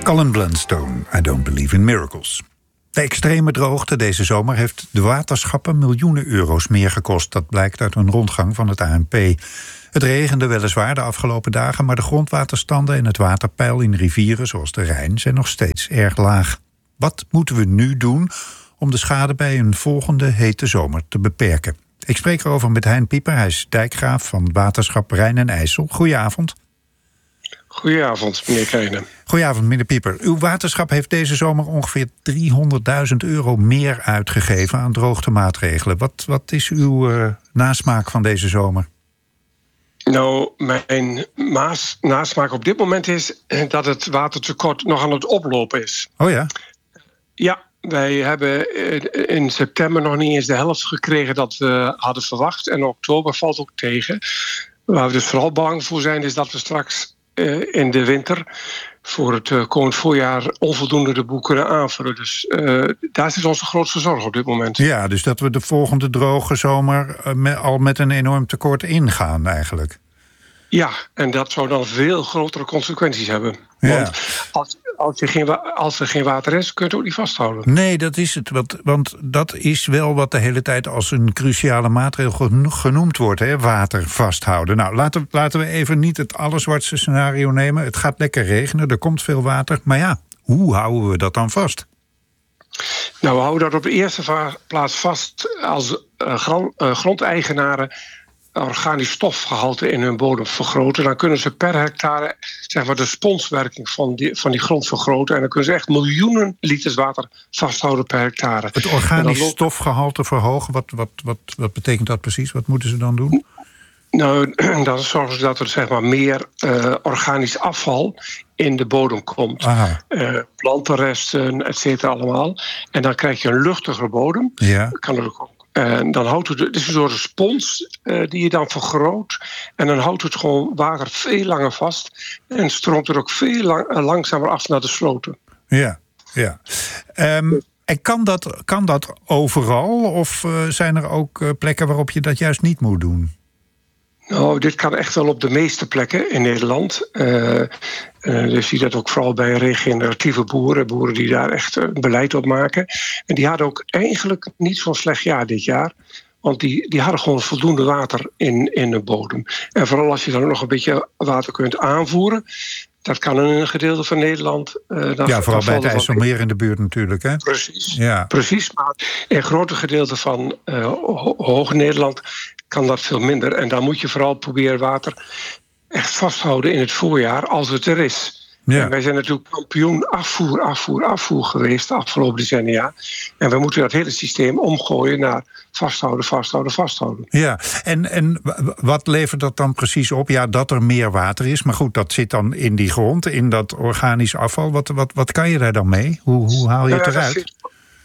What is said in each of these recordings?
Colin Blunstone, I Don't Believe in Miracles. De extreme droogte deze zomer heeft de waterschappen miljoenen euro's meer gekost. Dat blijkt uit een rondgang van het ANP. Het regende weliswaar de afgelopen dagen, maar de grondwaterstanden en het waterpeil in rivieren zoals de Rijn zijn nog steeds erg laag. Wat moeten we nu doen om de schade bij een volgende hete zomer te beperken? Ik spreek erover met Hein Pieper, hij is dijkgraaf van waterschap Rijn en IJssel. Goedenavond. Goedenavond, meneer Krijnen. Goedenavond, meneer Pieper. Uw waterschap heeft deze zomer ongeveer €300.000 meer uitgegeven aan droogtemaatregelen. Wat is uw nasmaak van deze zomer? Nou, mijn nasmaak op dit moment is dat het watertekort nog aan het oplopen is. Oh ja? Ja, wij hebben in september nog niet eens de helft gekregen dat we hadden verwacht. En oktober valt ook tegen. Waar we dus vooral bang voor zijn, is dat we straks in de winter voor het komend voorjaar onvoldoende de boel kunnen aanvullen. Dus daar zit onze grootste zorg op dit moment. Ja, dus dat we de volgende droge zomer al met een enorm tekort ingaan eigenlijk. Ja, en dat zou dan veel grotere consequenties hebben. Ja. Want als er geen water is, kun je het ook niet vasthouden. Nee, dat is het. Want dat is wel wat de hele tijd als een cruciale maatregel genoemd wordt. Hè? Water vasthouden. Nou, laten we even niet het allerzwartste scenario nemen. Het gaat lekker regenen, er komt veel water. Maar ja, hoe houden we dat dan vast? Nou, we houden dat op de eerste plaats vast als grondeigenaren organisch stofgehalte in hun bodem vergroten. Dan kunnen ze per hectare zeg maar, de sponswerking van die grond vergroten. En dan kunnen ze echt miljoenen liters water vasthouden per hectare. Het organisch stofgehalte verhogen, wat betekent dat precies? Wat moeten ze dan doen? Nou, dan zorgen ze dat er zeg maar, meer organisch afval in de bodem komt. Plantenresten, et cetera, allemaal. En dan krijg je een luchtigere bodem. Ja. Kan er ook. Dan houdt het is een soort spons die je dan vergroot. En dan houdt het gewoon water veel langer vast. En stroomt er ook veel langzamer af naar de sloten. Ja. En kan dat overal? Of zijn er ook plekken waarop je dat juist niet moet doen? Nou, dit kan echt wel op de meeste plekken in Nederland. Je ziet dat ook vooral bij regeneratieve boeren die daar echt een beleid op maken. En die hadden ook eigenlijk niet zo'n slecht jaar dit jaar. Want die hadden gewoon voldoende water in de bodem. En vooral als je dan nog een beetje water kunt aanvoeren. Dat kan in een gedeelte van Nederland. Vooral bij het IJsselmeer in de buurt natuurlijk. Hè? Precies, ja. Precies. Maar in een grote gedeelte van Hoog-Nederland kan dat veel minder. En dan moet je vooral proberen water echt vasthouden in het voorjaar als het er is. Ja. En wij zijn natuurlijk kampioen afvoer geweest de afgelopen decennia. En we moeten dat hele systeem omgooien naar vasthouden. Ja, en wat levert dat dan precies op? Ja, dat er meer water is. Maar goed, dat zit dan in die grond, in dat organisch afval. Wat kan je daar dan mee? Hoe haal je het eruit?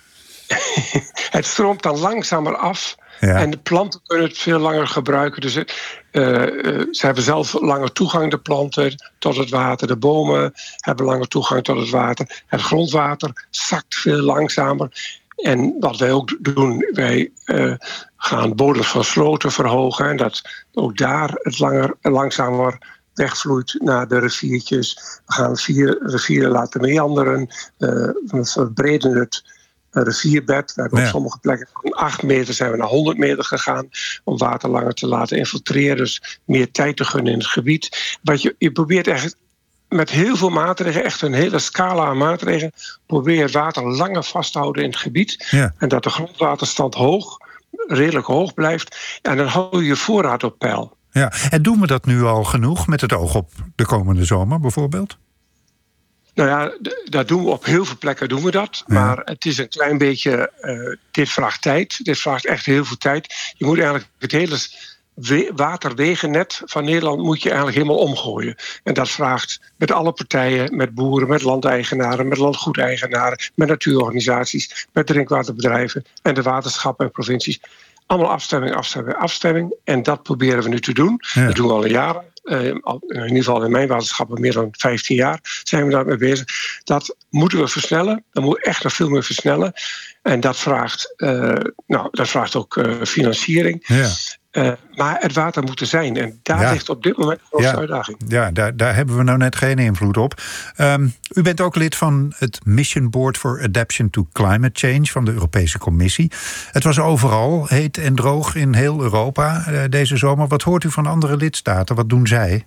Het stroomt dan langzamer af. Ja. En de planten kunnen het veel langer gebruiken. Dus ze hebben zelf langer toegang, de planten, tot het water. De bomen hebben langer toegang tot het water. Het grondwater zakt veel langzamer. En wat wij ook doen, wij gaan bodems van sloten verhogen. En dat ook daar het langzamer wegvloeit naar de riviertjes. We gaan rivieren laten meanderen. We verbreden het rivierbed. We hebben op sommige plekken van 8 meter zijn we naar 100 meter gegaan om water langer te laten infiltreren. Dus meer tijd te gunnen in het gebied. Maar je probeert echt met heel veel maatregelen, echt een hele scala aan maatregelen, probeer je het water langer vast te houden in het gebied. Ja. En dat de grondwaterstand redelijk hoog blijft. En dan hou je je voorraad op peil. Ja. En doen we dat nu al genoeg met het oog op de komende zomer bijvoorbeeld? Nou ja, dat doen we op heel veel plekken doen we dat. Ja. Maar het is een klein beetje, dit vraagt tijd. Dit vraagt echt heel veel tijd. Je moet eigenlijk het hele waterwegennet van Nederland moet je eigenlijk helemaal omgooien. En dat vraagt met alle partijen, met boeren, met landeigenaren, met landgoedeigenaren, met natuurorganisaties, met drinkwaterbedrijven en de waterschappen en provincies. Allemaal afstemming. En dat proberen we nu te doen. Ja. Dat doen we al een jaar. In ieder geval in mijn waterschappen meer dan 15 jaar zijn we daarmee bezig. Dat moeten we versnellen. Dat moet echt nog veel meer versnellen. En dat vraagt ook financiering. Ja. Maar het water moet er zijn. En daar ligt op dit moment de grootste uitdaging. Ja, daar hebben we nou net geen invloed op. U bent ook lid van het Mission Board for Adaptation to Climate Change van de Europese Commissie. Het was overal heet en droog in heel Europa deze zomer. Wat hoort u van andere lidstaten? Wat doen zij?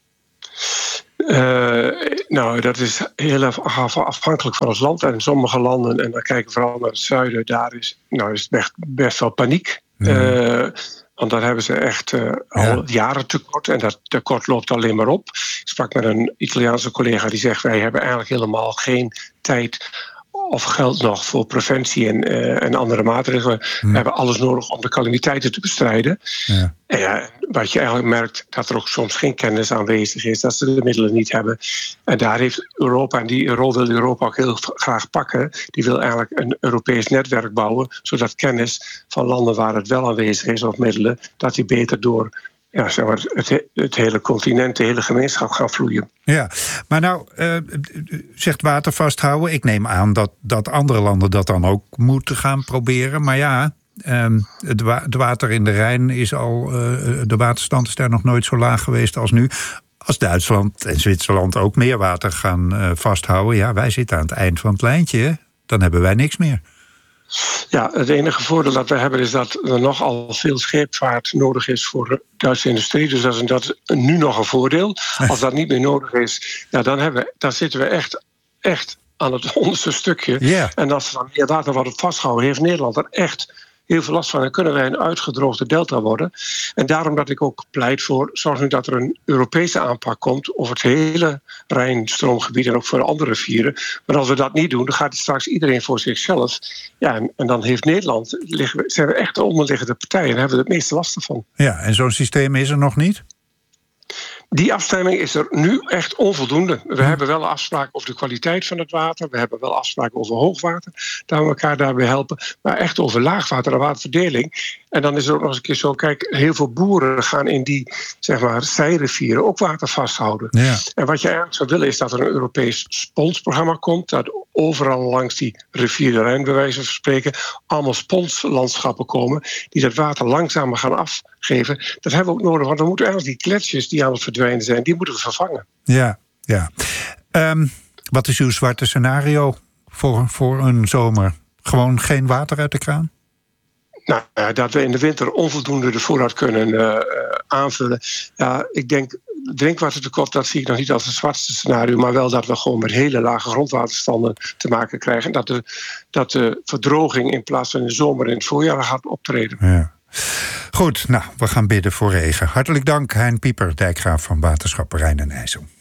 Dat is heel afhankelijk van het land. En sommige landen, en dan kijken we vooral naar het zuiden, daar is het best wel paniek. Want daar hebben ze echt al jaren tekort. En dat tekort loopt alleen maar op. Ik sprak met een Italiaanse collega die zegt: wij hebben eigenlijk helemaal geen tijd of geld nog voor preventie en andere maatregelen. We hebben alles nodig om de calamiteiten te bestrijden. Ja. En wat je eigenlijk merkt, dat er ook soms geen kennis aanwezig is, dat ze de middelen niet hebben. En daar heeft Europa, en die rol wil Europa ook heel graag pakken, die wil eigenlijk een Europees netwerk bouwen, zodat kennis van landen waar het wel aanwezig is, of middelen, dat die beter door het hele continent, de hele gemeenschap gaan vloeien. Ja, maar zegt water vasthouden. Ik neem aan dat andere landen dat dan ook moeten gaan proberen. Maar het water in de Rijn is al, de waterstand is daar nog nooit zo laag geweest als nu. Als Duitsland en Zwitserland ook meer water gaan vasthouden, wij zitten aan het eind van het lijntje, dan hebben wij niks meer. Ja, het enige voordeel dat we hebben is dat er nogal veel scheepvaart nodig is voor de Duitse industrie. Dus dat is nu nog een voordeel. Als dat niet meer nodig is, dan zitten we echt aan het onderste stukje. Yeah. En als we dan meer water worden vastgehouden, heeft Nederland er echt heel veel last van. Dan kunnen wij een uitgedroogde delta worden. En daarom dat ik ook pleit voor, zorg nu dat er een Europese aanpak komt over het hele Rijnstroomgebied en ook voor de andere rivieren. Maar als we dat niet doen, dan gaat straks iedereen voor zichzelf. Ja, en dan heeft Nederland, zijn we echt de onderliggende partijen en hebben we het meeste last ervan. Ja, en zo'n systeem is er nog niet? Die afstemming is er nu echt onvoldoende. We hebben wel afspraken over de kwaliteit van het water. We hebben wel afspraken over hoogwater. Dat we elkaar daarbij helpen. Maar echt over laagwater en waterverdeling. En dan is er ook nog eens een keer zo. Kijk, heel veel boeren gaan in die zijrivieren ook water vasthouden. Ja. En wat je eigenlijk zou willen is dat er een Europees sponsprogramma komt. Dat overal langs die rivier de Rijn, bij wijze van spreken, allemaal sponslandschappen komen. Die dat water langzamer gaan afgeven. Dat hebben we ook nodig. Want we moeten eigenlijk die gletsjers die aan het verdwijnen zijn, die moeten we vervangen. Ja. Wat is uw zwarte scenario voor een zomer? Gewoon geen water uit de kraan? Nou, dat we in de winter onvoldoende de voorraad kunnen aanvullen. Ja, ik denk, drinkwatertekort, dat zie ik nog niet als het zwartste scenario, maar wel dat we gewoon met hele lage grondwaterstanden te maken krijgen. Dat de verdroging in plaats van in de zomer en het voorjaar gaat optreden. Ja. Goed, we gaan bidden voor regen. Hartelijk dank, Hein Pieper, dijkgraaf van Waterschap Rijn en IJssel.